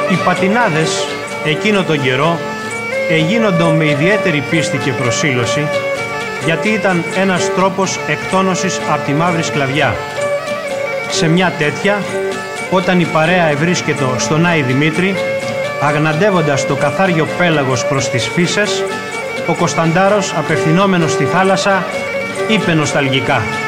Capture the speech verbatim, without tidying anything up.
Οι πατινάδες εκείνο τον καιρό εγίνοντο με ιδιαίτερη πίστη και προσήλωση, γιατί ήταν ένας τρόπος εκτόνωσης από τη μαύρη σκλαβιά. Σε μια τέτοια, όταν η παρέα ευρίσκετο στον Άη Δημήτρη, αγναντεύοντας το καθάριο πέλαγος προς τις φύσες, ο Κωνσταντάρος, απευθυνόμενος στη θάλασσα, είπε νοσταλγικά: